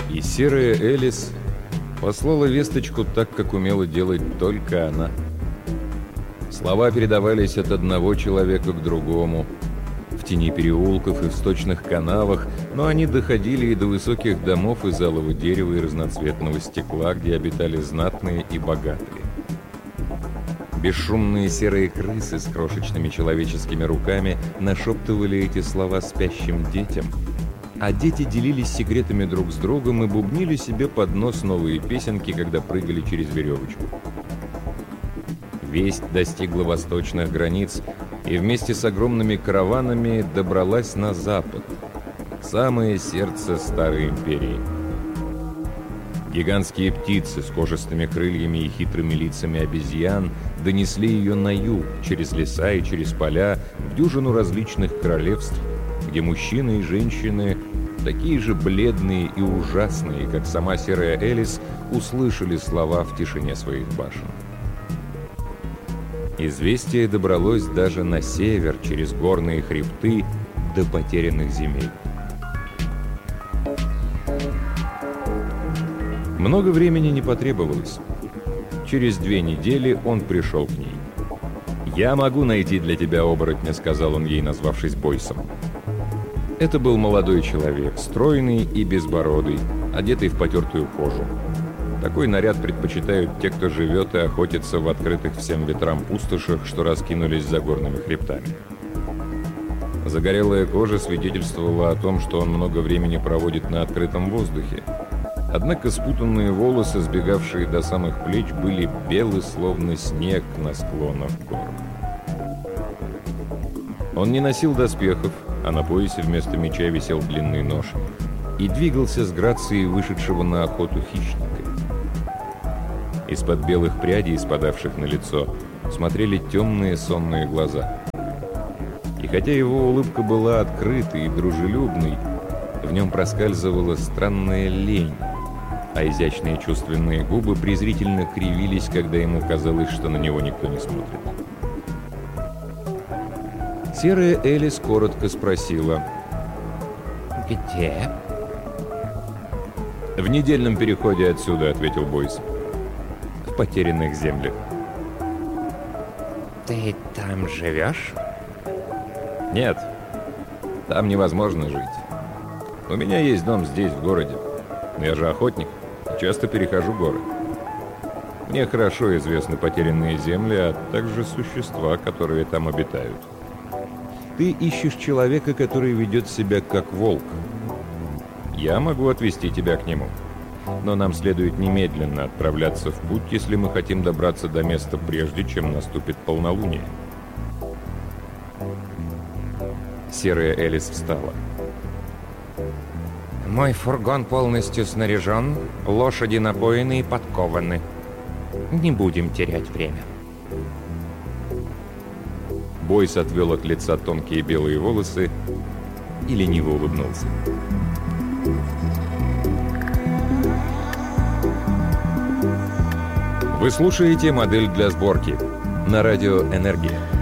И серая Элис послала весточку так, как умела делать только она. Слова передавались от одного человека к другому, в тени переулков и в сточных канавах, но они доходили и до высоких домов из алого дерева и разноцветного стекла, где обитали знатные и богатые. Бесшумные серые крысы с крошечными человеческими руками нашептывали эти слова спящим детям, а дети делились секретами друг с другом и бубнили себе под нос новые песенки, когда прыгали через веревочку. Весть достигла восточных границ и вместе с огромными караванами добралась на запад, в самое сердце Старой Империи. Гигантские птицы с кожистыми крыльями и хитрыми лицами обезьян донесли ее на юг, через леса и через поля, в дюжину различных королевств, где мужчины и женщины, такие же бледные и ужасные, как сама серая Элис, услышали слова в тишине своих башен. Известие добралось даже на север, через горные хребты, до потерянных земель. Много времени не потребовалось. Через 2 недели он пришел к ней. «Я могу найти для тебя оборотня», — сказал он ей, назвавшись Бойсом. Это был молодой человек, стройный и безбородый, одетый в потертую кожу. Такой наряд предпочитают те, кто живет и охотится в открытых всем ветрам пустошах, что раскинулись за горными хребтами. Загорелая кожа свидетельствовала о том, что он много времени проводит на открытом воздухе. Однако спутанные волосы, сбегавшие до самых плеч, были белы, словно снег на склонах гор. Он не носил доспехов, а на поясе вместо меча висел длинный нож, и двигался с грацией вышедшего на охоту хищника. Из-под белых прядей, спадавших на лицо, смотрели темные сонные глаза. И хотя его улыбка была открытой и дружелюбной, в нем проскальзывала странная лень, а изящные чувственные губы презрительно кривились, когда ему казалось, что на него никто не смотрит. Серая Элис коротко спросила: «Где?» «В недельном переходе отсюда», — ответил Бойс. «В потерянных землях». «Ты там живешь?» «Нет, там невозможно жить. У меня есть дом здесь, в городе. Но я же охотник, часто перехожу горы. Мне хорошо известны потерянные земли, а также существа, которые там обитают. Ты ищешь человека, который ведет себя как волк. Я могу отвезти тебя к нему. Но нам следует немедленно отправляться в путь, если мы хотим добраться до места прежде, чем наступит полнолуние». Серая Элис встала. «Мой фургон полностью снаряжен, лошади напоены и подкованы. Не будем терять время». Бойс отвел от лица тонкие белые волосы и лениво улыбнулся. Вы слушаете «Модель для сборки» на радио «Энергия».